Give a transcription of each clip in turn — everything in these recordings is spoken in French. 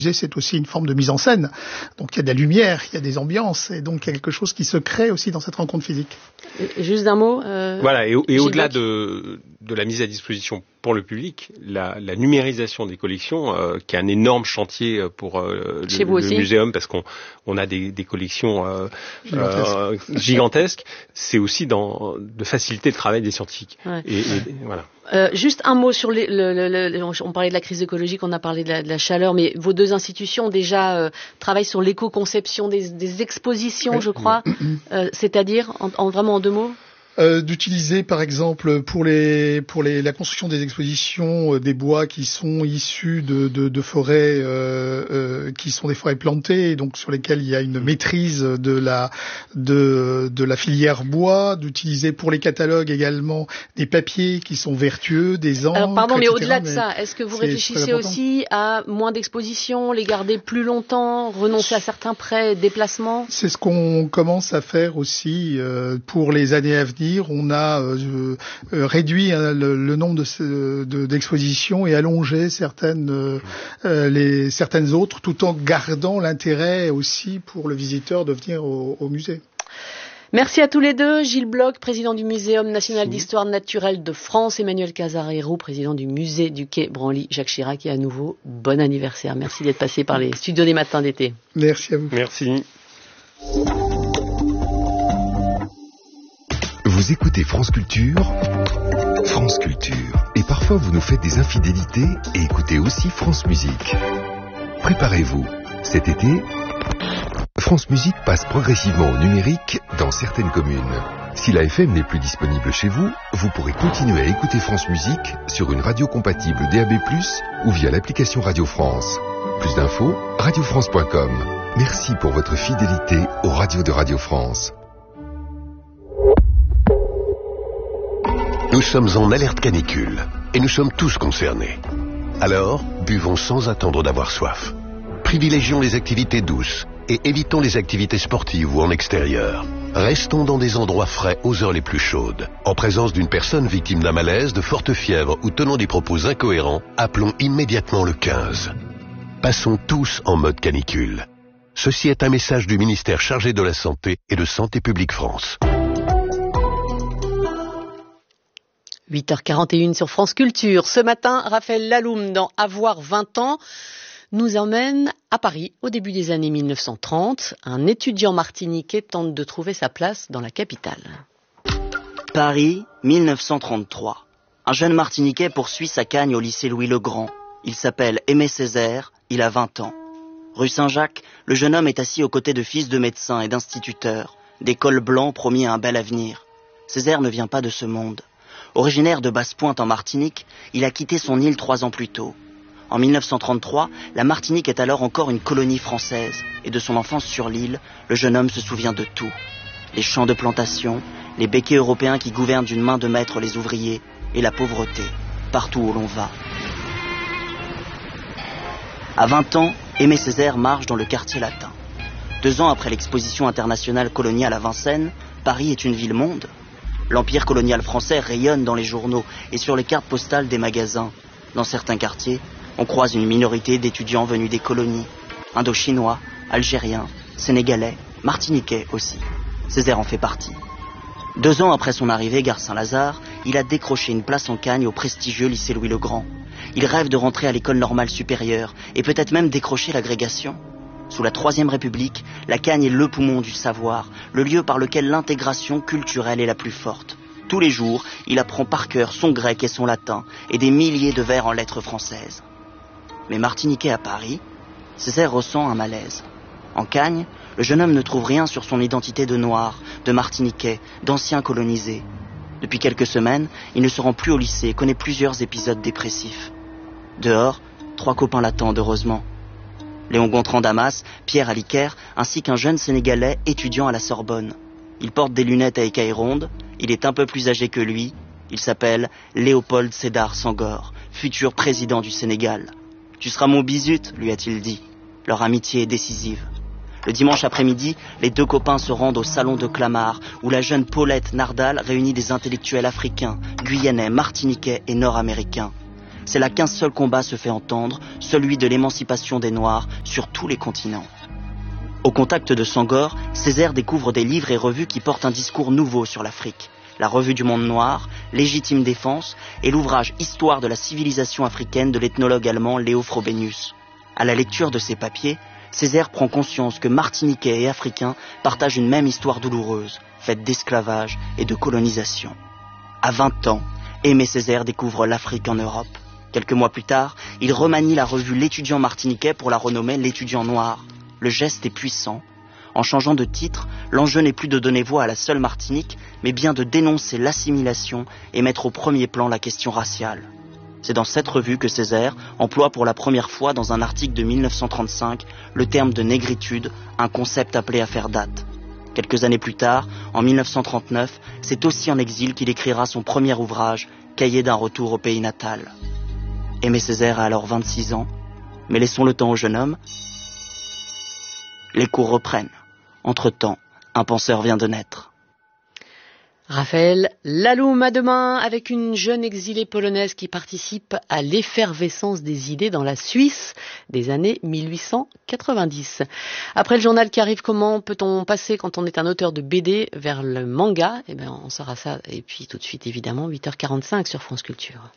C'est aussi une forme de mise en scène. Donc il y a de la lumière, il y a des ambiances, et donc quelque chose qui se crée aussi dans cette rencontre physique. Juste un mot. Voilà, et au-delà de la mise à disposition pour le public, la numérisation des collections, qui est un énorme chantier pour le muséum, parce qu'on a des collections gigantesques, c'est aussi de faciliter le travail des scientifiques. Ouais. Et voilà. Juste un mot sur on parlait de la crise écologique, on a parlé de la chaleur, mais vos deux institutions déjà travaillent sur l'éco-conception des expositions, oui, je crois, c'est-à-dire vraiment en deux mots. D'utiliser par exemple pour la construction des expositions des bois qui sont issus de forêts qui sont des forêts plantées, donc sur lesquelles il y a une maîtrise de la filière bois, d'utiliser pour les catalogues également des papiers qui sont vertueux, des encres. Alors pardon, mais etc. au-delà de ça, est-ce que vous réfléchissez aussi à moins d'expositions, les garder plus longtemps, renoncer à certains prêts, déplacements? C'est ce qu'on commence à faire aussi pour les années à venir. On a réduit le nombre d'expositions et allongé certaines autres, tout en gardant l'intérêt aussi pour le visiteur de venir au musée. Merci à tous les deux. Gilles Bloch, président du Muséum national d'histoire naturelle de France, Emmanuel Casarero, président du musée du Quai Branly, Jacques Chirac, et à nouveau, bon anniversaire. Merci d'être passé par les studios des matins d'été. Merci à vous. Merci. Vous écoutez France Culture, et parfois vous nous faites des infidélités et écoutez aussi France Musique. Préparez-vous, cet été, France Musique passe progressivement au numérique dans certaines communes. Si la FM n'est plus disponible chez vous, vous pourrez continuer à écouter France Musique sur une radio compatible DAB+, ou via l'application Radio France. Plus d'infos, radiofrance.com. Merci pour votre fidélité aux radios de Radio France. Nous sommes en alerte canicule et nous sommes tous concernés. Alors, buvons sans attendre d'avoir soif. Privilégions les activités douces et évitons les activités sportives ou en extérieur. Restons dans des endroits frais aux heures les plus chaudes. En présence d'une personne victime d'un malaise, de forte fièvre ou tenant des propos incohérents, appelons immédiatement le 15. Passons tous en mode canicule. Ceci est un message du ministère chargé de la Santé et de Santé publique France. 8h41 sur France Culture. Ce matin, Raphaël Laloum, dans Avoir 20 ans, nous emmène à Paris au début des années 1930. Un étudiant martiniquais tente de trouver sa place dans la capitale. Paris, 1933. Un jeune martiniquais poursuit sa cagne au lycée Louis-le-Grand. Il s'appelle Aimé Césaire, il a 20 ans. Rue Saint-Jacques, le jeune homme est assis aux côtés de fils de médecins et d'instituteurs, des cols blancs promis à un bel avenir. Césaire ne vient pas de ce monde. Originaire de Basse-Pointe en Martinique, il a quitté son île 3 ans plus tôt. En 1933, la Martinique est alors encore une colonie française, et de son enfance sur l'île, le jeune homme se souvient de tout. Les champs de plantation, les béquets européens qui gouvernent d'une main de maître les ouvriers, et la pauvreté, partout où l'on va. À 20 ans, Aimé Césaire marche dans le quartier latin. 2 ans après l'exposition internationale coloniale à Vincennes, Paris est une ville-monde. L'empire colonial français rayonne dans les journaux et sur les cartes postales des magasins. Dans certains quartiers, on croise une minorité d'étudiants venus des colonies. Indochinois, Algériens, Sénégalais, Martiniquais aussi. Césaire en fait partie. 2 ans après son arrivée, gare Saint-Lazare, il a décroché une place en Cagne au prestigieux lycée Louis-le-Grand. Il rêve de rentrer à l'école normale supérieure et peut-être même décrocher l'agrégation. Sous la Troisième République, la Cagne est le poumon du savoir, le lieu par lequel l'intégration culturelle est la plus forte. Tous les jours, il apprend par cœur son grec et son latin, et des milliers de vers en lettres françaises. Mais martiniquais à Paris, Césaire ressent un malaise. En Cagne, le jeune homme ne trouve rien sur son identité de noir, de martiniquais, d'ancien colonisé. Depuis quelques semaines, il ne se rend plus au lycée et connaît plusieurs épisodes dépressifs. Dehors, 3 copains l'attendent heureusement. Léon Gontran Damas, Pierre Aliquer, ainsi qu'un jeune Sénégalais étudiant à la Sorbonne. Il porte des lunettes à écailles rondes, il est un peu plus âgé que lui, il s'appelle Léopold Sédar Senghor, futur président du Sénégal. « Tu seras mon bisute », lui a-t-il dit. Leur amitié est décisive. Le dimanche après-midi, les 2 copains se rendent au salon de Clamart, où la jeune Paulette Nardal réunit des intellectuels africains, guyanais, martiniquais et nord-américains. c'est là qu'un seul combat se fait entendre, celui de l'émancipation des Noirs sur tous les continents. Au contact de Senghor, Césaire découvre des livres et revues qui portent un discours nouveau sur l'Afrique. La Revue du Monde Noir, Légitime Défense et l'ouvrage Histoire de la civilisation africaine de l'ethnologue allemand Léo Frobenius. À la lecture de ces papiers, Césaire prend conscience que Martiniquais et Africains partagent une même histoire douloureuse, faite d'esclavage et de colonisation. À 20 ans, Aimé Césaire découvre l'Afrique en Europe. Quelques mois plus tard, il remanie la revue L'Étudiant martiniquais pour la renommer L'Étudiant noir. Le geste est puissant. En changeant de titre, l'enjeu n'est plus de donner voix à la seule Martinique, mais bien de dénoncer l'assimilation et mettre au premier plan la question raciale. C'est dans cette revue que Césaire emploie pour la première fois dans un article de 1935 le terme de négritude, un concept appelé à faire date. Quelques années plus tard, en 1939, c'est aussi en exil qu'il écrira son premier ouvrage, Cahier d'un retour au pays natal. Aimé Césaire a alors 26 ans, mais laissons le temps au jeune homme. Les cours reprennent. Entre-temps, un penseur vient de naître. Raphaël Laloum à demain avec une jeune exilée polonaise qui participe à l'effervescence des idées dans la Suisse des années 1890. Après le journal qui arrive, comment peut-on passer quand on est un auteur de BD vers le manga ? Eh bien, on saura ça. Et puis tout de suite, évidemment, 8h45 sur France Culture.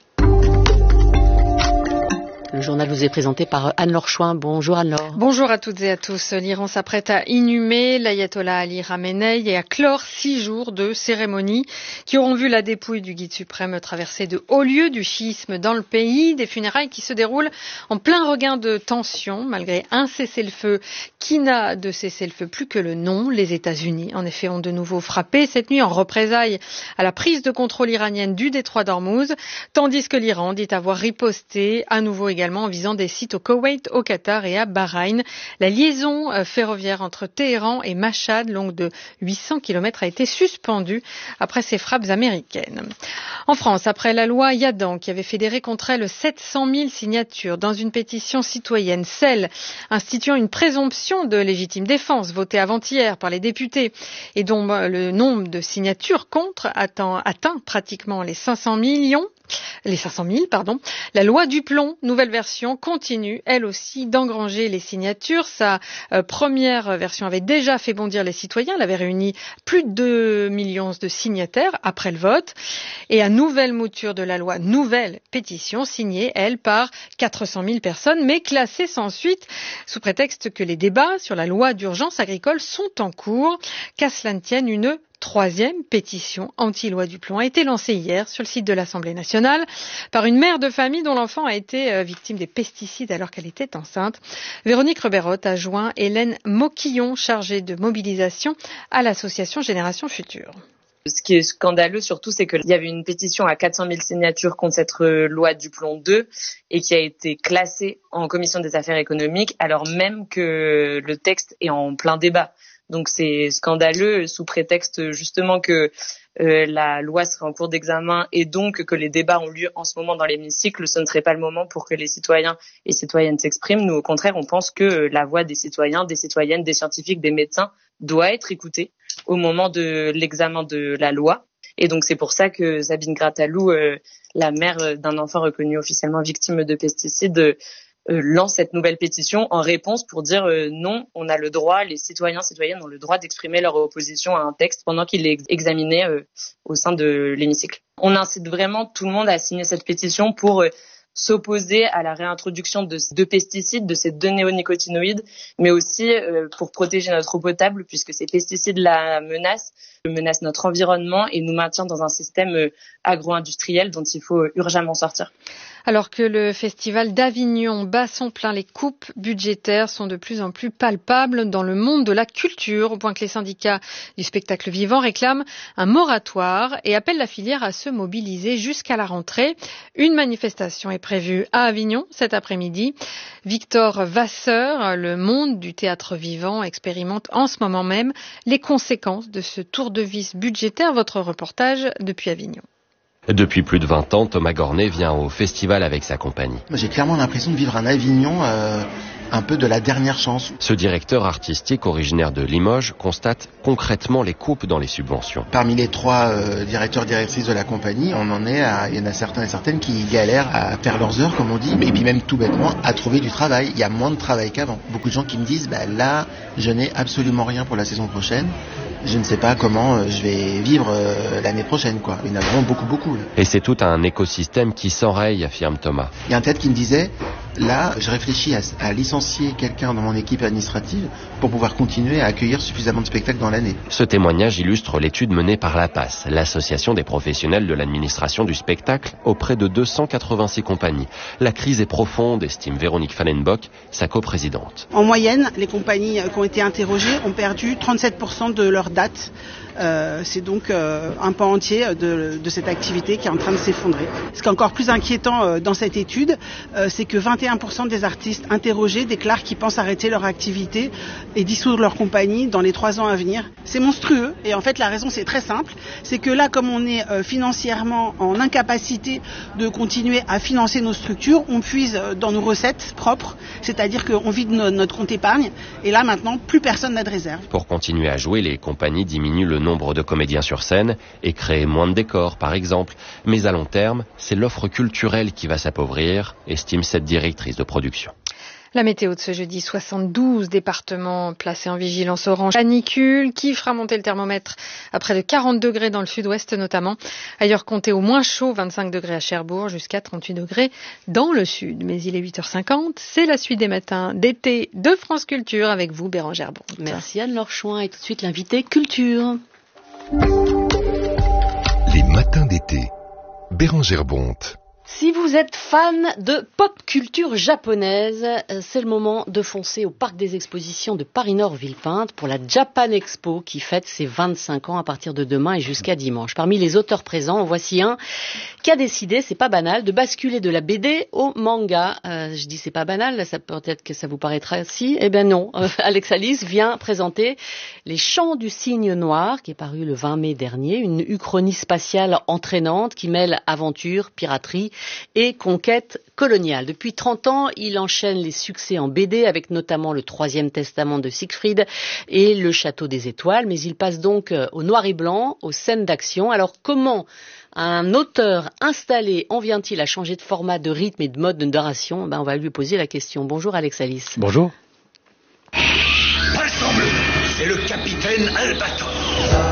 Le journal vous est présenté par Anne-Laure Chouin. Bonjour Anne-Laure. Bonjour à toutes et à tous. L'Iran s'apprête à inhumer l'ayatollah Ali Khamenei et à clore 6 jours de cérémonies qui auront vu la dépouille du guide suprême traverser de hauts lieux du chiisme dans le pays. Des funérailles qui se déroulent en plein regain de tension malgré un cessez-le-feu qui n'a de cessez-le-feu plus que le nom. Les États-Unis, en effet, ont de nouveau frappé cette nuit en représailles à la prise de contrôle iranienne du détroit d'Ormuz, tandis que l'Iran dit avoir riposté à nouveau également en visant des sites au Koweït, au Qatar et à Bahreïn. La liaison ferroviaire entre Téhéran et Machhad, longue de 800 km, a été suspendue après ces frappes américaines. En France, après la loi Yadan qui avait fédéré contre elle 700 000 signatures dans une pétition citoyenne, celle instituant une présomption de légitime défense votée avant-hier par les députés et dont le nombre de signatures contre atteint pratiquement les 500 000, la loi Duplon, nouvelle version, continue, elle aussi, d'engranger les signatures. Sa première version avait déjà fait bondir les citoyens. Elle avait réuni plus de 2 millions de signataires après le vote. Et à nouvelle mouture de la loi, nouvelle pétition signée, elle, par 400 000 personnes, mais classée sans suite, sous prétexte que les débats sur la loi d'urgence agricole sont en cours. Qu'à cela ne tienne, une troisième pétition anti-loi Duplon a été lancée hier sur le site de l'Assemblée nationale par une mère de famille dont l'enfant a été victime des pesticides alors qu'elle était enceinte. Véronique Reberotte a joint Hélène Moquillon, chargée de mobilisation à l'association Génération Future. Ce qui est scandaleux surtout, c'est qu'il y avait une pétition à 400 000 signatures contre cette loi Duplon 2 et qui a été classée en commission des affaires économiques alors même que le texte est en plein débat. Donc c'est scandaleux sous prétexte justement que la loi serait en cours d'examen et donc que les débats ont lieu en ce moment dans l'hémicycle. Ce ne serait pas le moment pour que les citoyens et citoyennes s'expriment. Nous, au contraire, on pense que la voix des citoyens, des citoyennes, des scientifiques, des médecins doit être écoutée au moment de l'examen de la loi. Et donc c'est pour ça que Sabine Gratalou, la mère d'un enfant reconnu officiellement victime de pesticides, lance cette nouvelle pétition en réponse pour dire non, on a le droit, les citoyens, citoyennes ont le droit d'exprimer leur opposition à un texte pendant qu'il est examiné au sein de l'hémicycle. On incite vraiment tout le monde à signer cette pétition pour s'opposer à la réintroduction de pesticides, de ces 2 néonicotinoïdes, mais aussi pour protéger notre eau potable puisque ces pesticides la menacent notre environnement et nous maintiennent dans un système agro-industriel dont il faut urgemment sortir. Alors que le festival d'Avignon bat son plein, les coupes budgétaires sont de plus en plus palpables dans le monde de la culture, au point que les syndicats du spectacle vivant réclament un moratoire et appellent la filière à se mobiliser jusqu'à la rentrée. Une manifestation est prévue à Avignon cet après-midi. Victor Vasseur, le monde du théâtre vivant, expérimente en ce moment même les conséquences de ce tour de vis budgétaire. Votre reportage depuis Avignon. Depuis plus de 20 ans, Thomas Gornet vient au festival avec sa compagnie. J'ai clairement l'impression de vivre un Avignon un peu de la dernière chance. Ce directeur artistique originaire de Limoges constate concrètement les coupes dans les subventions. Parmi les 3 directrices de la compagnie, il y en a certains et certaines qui galèrent à faire leurs heures, comme on dit, et puis même tout bêtement à trouver du travail. Il y a moins de travail qu'avant. Beaucoup de gens qui me disent, là, je n'ai absolument rien pour la saison prochaine. Je ne sais pas comment je vais vivre l'année prochaine, quoi. Il y en a vraiment beaucoup. Là. Et c'est tout un écosystème qui s'enraye, affirme Thomas. Il y a un tête qui me disait, là, je réfléchis à licencier quelqu'un dans mon équipe administrative pour pouvoir continuer à accueillir suffisamment de spectacles dans l'année. Ce témoignage illustre l'étude menée par l'APAS, l'association des professionnels de l'administration du spectacle, auprès de 286 compagnies. La crise est profonde, estime Véronique Fallenbock, sa coprésidente. En moyenne, les compagnies qui ont été interrogées ont perdu 37% de leur date. C'est donc un pan entier de cette activité qui est en train de s'effondrer. Ce qui est encore plus inquiétant dans cette étude, c'est que 21% des artistes interrogés déclarent qu'ils pensent arrêter leur activité et dissoudre leur compagnie dans les 3 ans à venir. C'est monstrueux et en fait la raison c'est très simple, c'est que là comme on est financièrement en incapacité de continuer à financer nos structures, on puise dans nos recettes propres, c'est-à-dire qu'on vide notre compte épargne et là maintenant plus personne n'a de réserve. Pour continuer à jouer, les compagnies diminuent le nombre de comédiens sur scène et créent moins de décors par exemple. Mais à long terme, c'est l'offre culturelle qui va s'appauvrir, estime cette directrice de production. La météo de ce jeudi, 72 départements placés en vigilance orange canicule qui fera monter le thermomètre à près de 40 degrés dans le sud-ouest notamment. Ailleurs, comptez au moins chaud, 25 degrés à Cherbourg jusqu'à 38 degrés dans le sud. Mais il est 8h50, c'est la suite des matins d'été de France Culture avec vous, Bérangère Bonte. Merci Anne-Laure Chouin et tout de suite l'invité culture. Les matins d'été, Bérangère Bonte. Si vous êtes fan de pop culture japonaise, c'est le moment de foncer au parc des expositions de Paris-Nord-Villepinte pour la Japan Expo qui fête ses 25 ans à partir de demain et jusqu'à dimanche. Parmi les auteurs présents, en voici un qui a décidé, c'est pas banal, de basculer de la BD au manga. Je dis c'est pas banal, là, ça peut-être que ça vous paraîtra si. Eh ben non, Alex Alice vient présenter Les Chants du Cygne Noir qui est paru le 20 mai dernier, une uchronie spatiale entraînante qui mêle aventure, piraterie et conquête coloniale. Depuis 30 ans, il enchaîne les succès en BD avec notamment le 3e testament de Siegfried et le Château des Étoiles, mais il passe donc au noir et blanc, aux scènes d'action. Alors comment un auteur installé en vient-il à changer de format, de rythme et de mode de narration? On va lui poser la question. Bonjour Alex Alice. Bonjour. Ensemble, c'est le capitaine Albator.